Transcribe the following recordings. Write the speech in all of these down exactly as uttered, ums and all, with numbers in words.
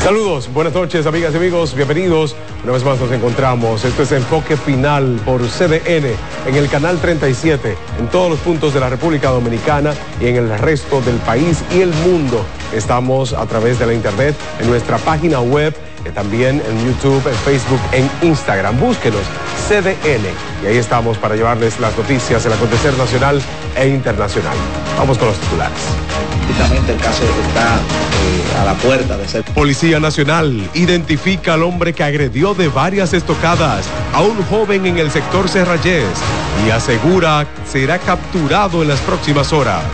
Saludos, buenas noches amigas y amigos, bienvenidos. Una vez más nos encontramos. Esto es Enfoque Final por C D N en el canal treinta y siete, en todos los puntos de la República Dominicana y en el resto del país y el mundo. Estamos a través de la internet, en nuestra página web, también en YouTube, en Facebook, en Instagram. Búsquenos, C D N, y ahí estamos para llevarles las noticias del acontecer nacional e internacional. Vamos con los titulares. El caso está eh, a la puerta de ser. Policía Nacional identifica al hombre que agredió de varias estocadas a un joven en el sector Serrayes y asegura será capturado en las próximas horas.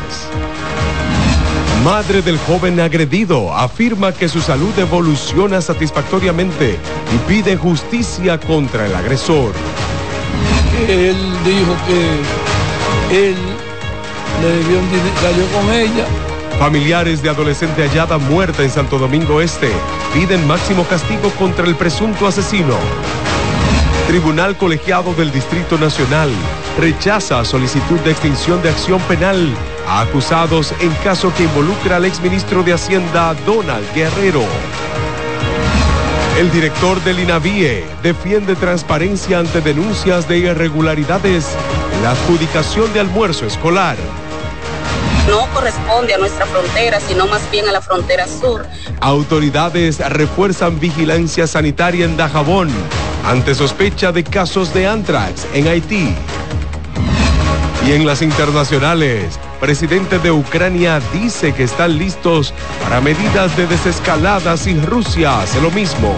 Madre del joven agredido afirma que su salud evoluciona satisfactoriamente y pide justicia contra el agresor. Él dijo que él le debió un dinero, salió con ella. Familiares de adolescente hallada muerta en Santo Domingo Este piden máximo castigo contra el presunto asesino. Tribunal Colegiado del Distrito Nacional rechaza solicitud de extinción de acción penal a acusados en caso que involucra al exministro de Hacienda Donald Guerrero. El director del INAVIE defiende transparencia ante denuncias de irregularidades en la adjudicación de almuerzo escolar. No corresponde a nuestra frontera, sino más bien a la frontera sur. Autoridades refuerzan vigilancia sanitaria en Dajabón ante sospecha de casos de anthrax en Haití. Y en las internacionales, presidente de Ucrania dice que están listos para medidas de desescalada si Rusia hace lo mismo.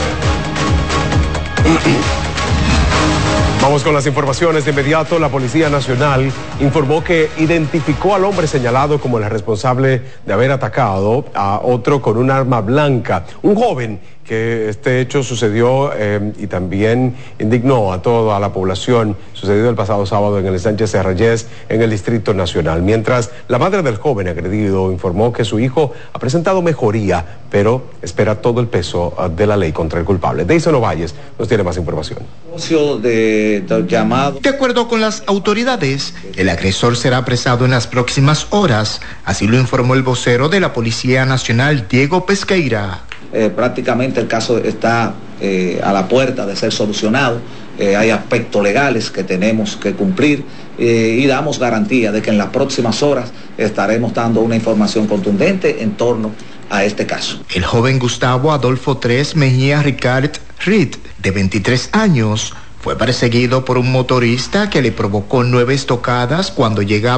Vamos con las informaciones de inmediato. La Policía Nacional informó que identificó al hombre señalado como el responsable de haber atacado a otro con un arma blanca. Un joven que este hecho sucedió eh, y también indignó a toda la población. Sucedió el pasado sábado en el Sánchez Serrayes, en el Distrito Nacional. Mientras la madre del joven agredido informó que su hijo ha presentado mejoría, pero espera todo el peso uh, de la ley contra el culpable. Deison Ovalles nos tiene más información. De, de, llamado. De acuerdo con las autoridades, el agresor será apresado en las próximas horas. Así lo informó el vocero de la Policía Nacional, Diego Pesqueira. Eh, prácticamente el caso está eh, a la puerta de ser solucionado. Eh, hay aspectos legales que tenemos que cumplir eh, y damos garantía de que en las próximas horas estaremos dando una información contundente en torno a este caso. El joven Gustavo Adolfo tres Mejía Ricard Reed, de veintitrés años, fue perseguido por un motorista que le provocó nueve estocadas cuando llegaba